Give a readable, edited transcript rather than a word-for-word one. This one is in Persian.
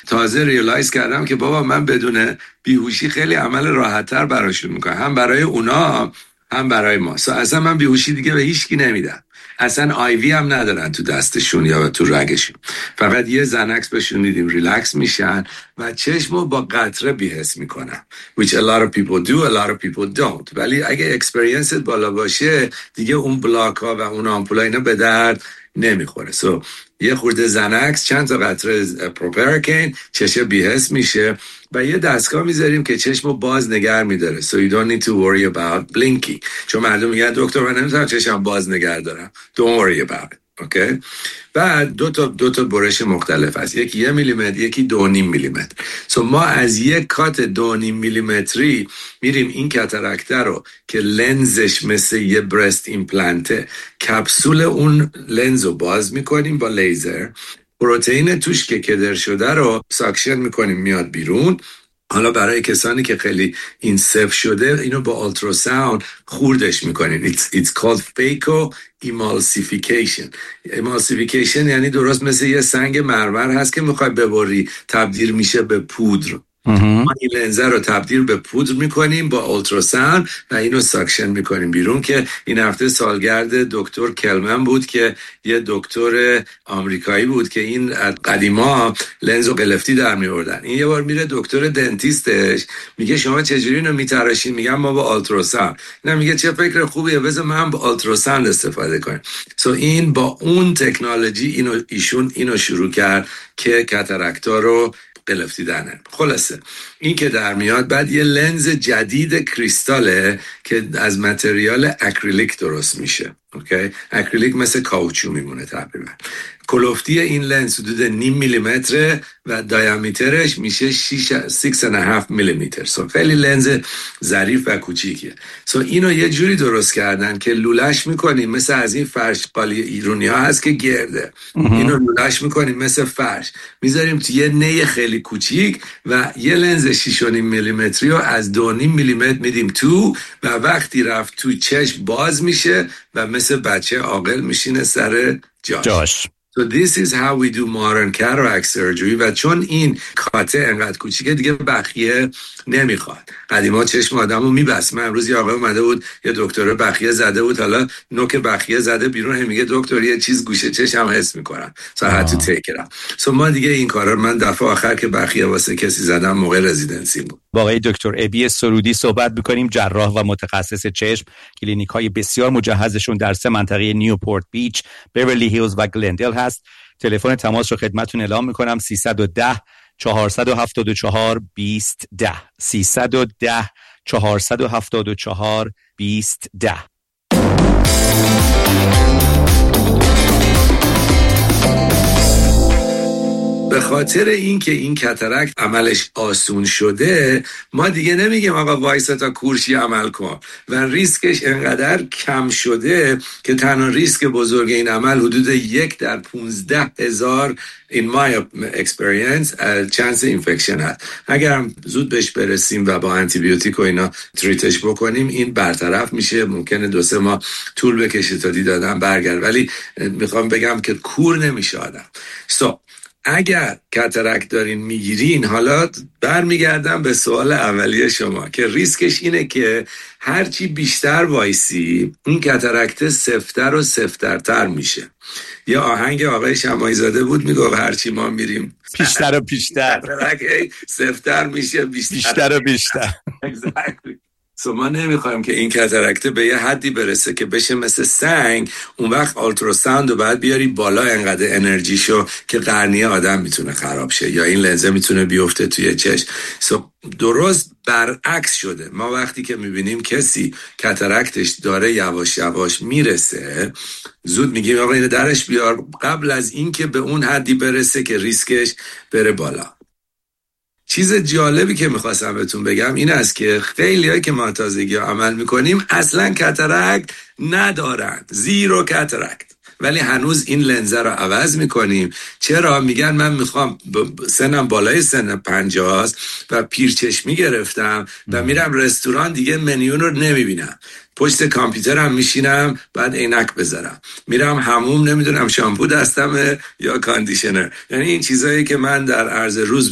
تازه ریالایز کردم که بابا من بدون بیهوشی خیلی عمل راحت‌تر براشون میکنم، هم برای اونا هم برای ما. اصلا من بیهوشی دیگه به هیچکی نمیدم، اصلا آیوی هم ندارن تو دستشون یا تو رگشون، فقط یه زنکس بهشون میدیم ریلکس میشن و چشمو با قطره بی‌حس میکنن، which a lot of people do, a lot of people don't. ولی اگه اکسپریانست بالا باشه دیگه اون بلاک ها و اون آمپولا اینا به درد نمیخوره. یه خورده زنکس، چند تا قطره پروپرکین، چشم بی‌حس میشه و یه دستگاه میذاریم که چشمو باز نگه میداره. So you don't need to worry about blinking. چون مردم میگن دکتر من نمیتونم چشم باز نگه دارم. Don't worry about it. اوکی. بعد دو تا برش مختلف هست، یکی 1 میلیمتر، یکی 2.5 میلیمتر. ما از یک کات 2.5 میلیمتری میریم این کاتاراکت رو که لنزش مثل یه برست ایمپلنته، کپسول اون لنز رو باز میکنیم با لیزر، پروتئین توش که کدر شده رو ساکشن میکنیم میاد بیرون. حالا برای کسانی که خیلی این سف شده اینو با التراساوند خوردش میکنین. It's called phacoemulsification. Emulsification یعنی درست مثل یه سنگ مرمر هست که میخوای ببری، تبدیل میشه به پودر. ما این لنزه رو تبدیل به پودر میکنیم با اولتراساوند و اینو ساکشن میکنیم بیرون. که این هفته سالگرد دکتر کلمن بود که یه دکتر آمریکایی بود که این قدیما لنز و قلفتی در میوردن. این یه بار میره دکتر دنتیستش میگه شما چجوری اینو میتراشین؟ میگم ما با اولتراساوند. نه، میگه چه فکر خوبیه، بذار من با اولتراساوند استفاده کنم. این با اون تکنولوژی ایشون اینو شروع کرد که کاتاراکتا رو قلفتی دهنن. خلاصه این که در میاد، بعد یه لنز جدید کریستاله که از متریال اکریلیک درست میشه. اوکی، اکریلیک مثل کاوچو میمونه تقریبا. کلفتی این لنز حدود 0.5 میلیمتره و دیامترش میشه 6.5 میلیمتر. خیلی لنز ظریف و کوچیکیه. اینو یه جوری درست کردن که لولش میکنیم مثل از این فرش قالی ایرونی ها هست که گرده، اینو لولش میکنیم مثل فرش، میذاریم توی یه نی خیلی کوچیک و یه لنز 6.5 میلیمتری رو از 2.5 میلیمتر میدیم تو و وقتی رفت تو چشم باز میشه و مثل بچه عاقل میشینه سر جاش. So this is how we do modern cataract surgery. و چون این کاته انقدر کوچیکه دیگه بخیه نمیخواد. قدیما چشم آدمو میبست. من امروز یه آقای اومده بود، یه دکتر بخیه زده بود، حالا نوک بخیه زده بیرون، هم میگه دکتر یه چیز گوشه چشم حس میکنم. So I had to take it out. So ما دیگه این کارا، من دفعه آخر که بخیه واسه کسی زدم موقع رزیدنسی بود. با آقای دکتر ابی سرودی صحبت می‌کنیم، جراح و متخصص چشم. کلینیک‌های بسیار مجهزشون در 3 منطقه نیوپورت بیچ، بیورلی هیلز و گلندل هست. تلفن تماس رو خدمتتون اعلام می‌کنم: 310 474 2010 310 474 2010. به خاطر اینکه این کاتاراکت عملش آسون شده، ما دیگه نمیگیم آقا وایسا تا کورشی عمل کن و ریسکش انقدر کم شده که تنها ریسک بزرگ این عمل حدود 1 در 15,000 in my experience chance infection هست. اگر زود بهش برسیم و با آنتی بیوتیک و اینا تریتش بکنیم این برطرف میشه. ممکنه 2-3 ماه طول بکشه تا دیدن برگرد، ولی میخوام بگم که کور نمیشه آدم. اگر کاتاراکت دارین میگیرین، حالا برمیگردم به سوال اولیه شما که ریسکش اینه که هرچی بیشتر وایسی این کاتاراکت سفت‌تر و سفت‌تر میشه. یه آهنگ آقای شماعی زاده بود میگفت هرچی ما میریم بیشتر و بیشتر سفت‌تر میشه، بیشتر و بیشتر. Exactly. ما نمیخوایم که این کاتاراکت به یه حدی برسه که بشه مثل سنگ. اون وقت آلتراساوند رو باید بیاری بالا انقدر انرژیشو که قرنیه آدم میتونه خراب شه یا این لنزه میتونه بیفته توی چشم. درست برعکس شده. ما وقتی که میبینیم کسی کاتاراکتش داره یواش یواش میرسه، زود میگیم آقا اینو درش بیار قبل از این که به اون حدی برسه که ریسکش بره بالا. چیز جالبی که میخواستم بهتون بگم این است که خیلی هایی که ما تازگی عمل میکنیم اصلا کاتاراکت ندارن، زیرو کاتاراکت، ولی هنوز این لنزه رو عوض میکنیم. چرا؟ میگن من میخوام سنم بالای سن 50 و پیرچشمی گرفتم و میرم رستوران دیگه منیو رو نمیبینم، پشت کامپیوترم میشینم بعد عینک بذارم، میرم حموم نمیدونم شامپو دستمه یا کاندیشنر. یعنی این چیزایی که من در عرض روز